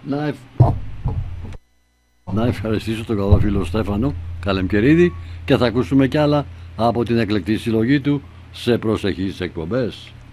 Να ευχαριστήσω τον καλό φίλο Στέφανο Καλεμκερίδη και θα ακούσουμε κι άλλα από την εκλεκτή συλλογή του σε προσεχείς εκπομπές.